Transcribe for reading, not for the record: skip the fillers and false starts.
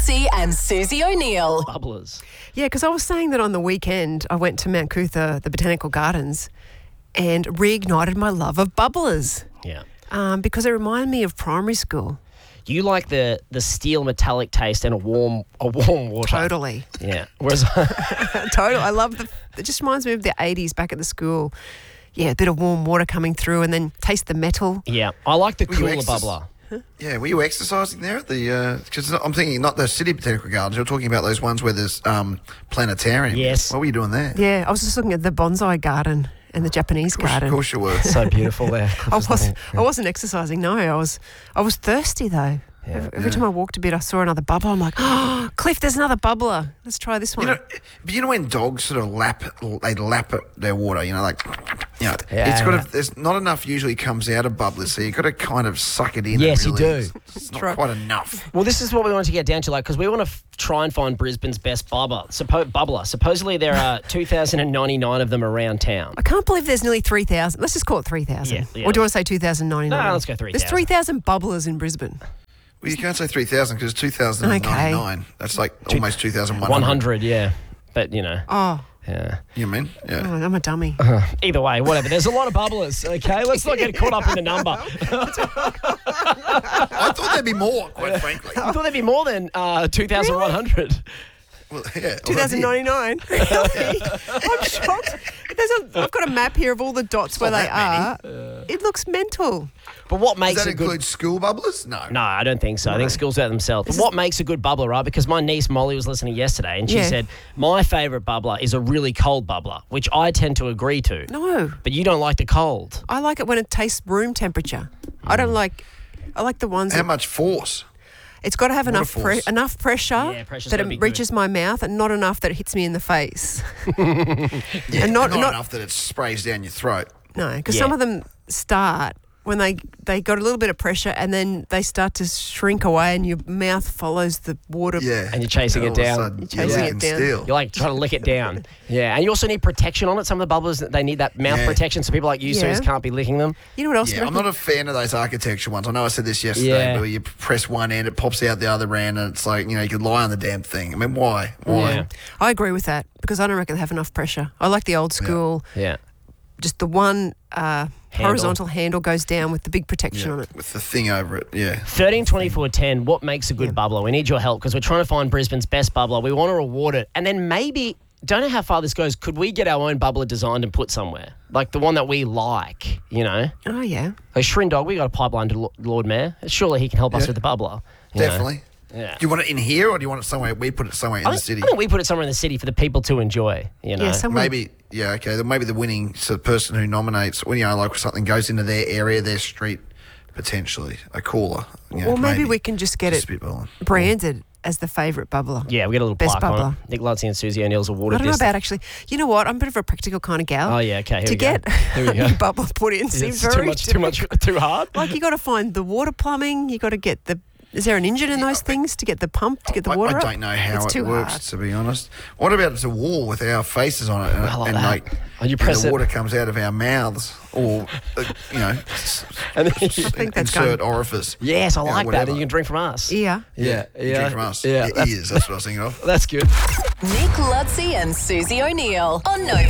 Lutzi and Susie O'Neill. Bubblers. Yeah, because I was saying that on the weekend I went to Mount Cootha, the Botanical Gardens, and reignited my love of bubblers Yeah. because it reminded me of primary school. You like the steel metallic taste and a warm water. Totally. Yeah. Whereas Totally. I love it just reminds me of the 80s back at the school. Yeah, a bit of warm water coming through and then taste the metal. yeah, I like the you cooler exercise- bubbler. Yeah, were you exercising there at the? Because I'm thinking not the city botanical gardens. You're talking about those ones where there's planetarium. Yes. What were you doing there? Yeah, I was just looking at the bonsai garden and the Japanese Of garden. course you were. So beautiful there. I wasn't exercising, no. I was thirsty though. Every time I walked a bit, I saw another bubble. I'm like, oh, Cliff, there's another bubbler. Let's try this one. You know when dogs sort of lap at their water. Yeah. It's got to. There's not enough usually comes out of bubblers, so you got to kind of suck it in. Yes, and you really, do. It's not quite enough. Well, this is what we wanted to get down to, because we want to try and find Brisbane's best bubbler. Supposedly there are 2,099 of them around town. I can't believe there's nearly 3,000. Let's just call it 3,000. Yeah. Or do you want to say 2,099? No, let's go 3,000. There's 3,000 bubblers in Brisbane. Well, you can't say 3,000 because 2,099. That's like almost 2,100. 100, yeah. But, Oh, yeah. You mean? Yeah. oh, I'm a dummy. Either way, whatever. There's a lot of bubblers, okay? Let's not get caught up in the number. I thought there'd be more, quite frankly. I thought there'd be more than 2,100. Well, yeah. 2,099. Really? I'm shocked. I've got a map here of all the dots where they are. It looks mental. But what Does makes that a good... include school bubblers? No. No, I don't think so. I think schools out themselves. But what makes a good bubbler, right? Because my niece Molly was listening yesterday and she said, my favourite bubbler is a really cold bubbler, which I tend to agree to. No. But you don't like the cold. I like it when it tastes room temperature. I like the ones How that much force? it's got to have enough force. enough pressure Yeah, pressure's that gotta be it good. reaches my mouth and not enough that it hits me in the face. Yeah, And not not- enough that it sprays down your throat. No, because Yeah. some of them start when they got a little bit of pressure and then they start to shrink away and your mouth follows the water. Yeah. And you're chasing it All of a down. sudden, You're chasing licking it down. steel. You're like trying to lick it down. Yeah, and you also need protection on it. Some of the bubblers, they need that mouth Yeah. protection, so people like you, Yeah. Suze, can't be licking them. You know what else? Yeah, I'm not a fan of those architecture ones. I know I said this yesterday, Yeah. but you press one end, it pops out the other end, and it's like, you could lie on the damn thing. I mean, why? Yeah. I agree with that because I don't reckon they have enough pressure. I like the old school, Yeah. just the one horizontal handle goes down with the big protection on it. With the thing over it, yeah. 13 24 10, what makes a good bubbler? We need your help because we're trying to find Brisbane's best bubbler. We want to reward it. And then maybe, don't know how far this goes, could we get our own bubbler designed and put somewhere? Like the one that we like, Oh, yeah. Like Shrindog, we got a pipeline to Lord Mayor. Surely he can help us with the bubbler. you know? Definitely. Yeah. Do you want it in here or do you want it somewhere? We put it somewhere in I the think, city. I think we put it somewhere in the city for the people to enjoy, Yeah, somewhere. Maybe, yeah, okay. Then maybe the winning person who nominates, like something goes into their area, their street, potentially a cooler. Or maybe we can just get it spitballing. branded as the favourite bubbler. Yeah, we get a little Best plaque on bubbler. it. Nick Lutzi and Susie O'Neill's I awarded don't know this. about actually. You know what? I'm a bit of a practical kind of gal. Oh, yeah, okay. Here to we go. get Here we go. a new bubbler put in seems It's very too much, too hard. Like you got to find the water plumbing. You got to get the. Is there an engine in those things to get the pump to get the water I up? don't know how It's it too works, hard. to be honest. What about it's a wall with our faces on it and, I like and that. like Oh, you and press the it. water comes out of our mouths or, And then think that's insert orifice. yes, I like that. whatever. And you can drink from us. Yeah. Yeah. You drink from us. Yeah, Ears, that's what I was thinking of. that's good. Nick Lutzi and Susie O'Neill on Nova.